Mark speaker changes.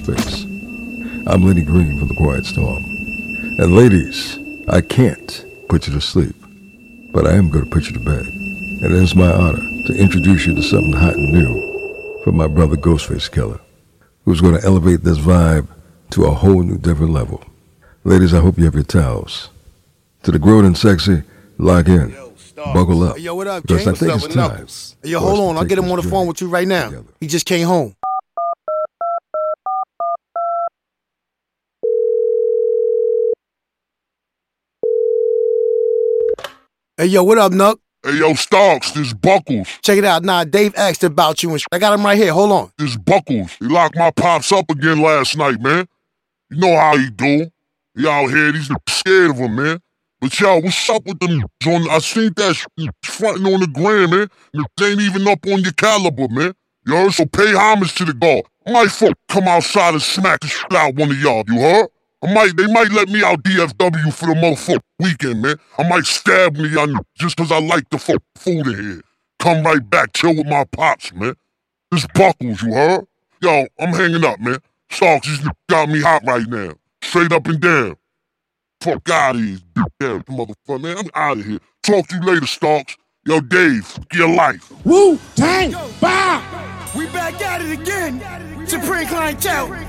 Speaker 1: space. I'm Lenny Green from The Quiet Storm. And ladies, I can't put you to sleep, but I am going to put you to bed. And it is my honor to introduce you to something hot and new from my brother Ghostface Killah, who's going to elevate this vibe to a whole new different level. Ladies, I hope you have your towels. To the grown and sexy, lock in. Buckle up.
Speaker 2: Hey, yo, what up,
Speaker 1: because
Speaker 2: King?
Speaker 1: I think it's time.
Speaker 2: Hey, yo, hold on. I'll get him on the phone with you right now.
Speaker 1: Together.
Speaker 2: He just came home. Hey, yo, what up, Nuck?
Speaker 3: Hey, yo, Starks, this Buckles.
Speaker 2: Check it out. Nah, Dave asked about you and I got him right here. Hold on.
Speaker 3: This Buckles. He locked my pops up again last night, man. You know how he do. He out here, these niggas scared of him, man. But yo, what's up with them? I seen that fronting on the gram, man. They ain't even up on your caliber, man. You heard? So pay homage to the guard. I might come outside and smack the shit out one of y'all, you heard? They might let me out DFW for the motherfucking weekend, man. I might stab me y'all just cause I like the food in here. Come right back, chill with my pops, man. This Buckles, you heard? Yo, I'm hanging up, man. Starks, these got me hot right now. Straight up and down. Fuck out of here, damn motherfucker, man. I'm out of here. Talk to you later, Starks. Yo, Dave, your life.
Speaker 4: Wu-Tang, bow!
Speaker 2: We back at it again. Supreme Clientele.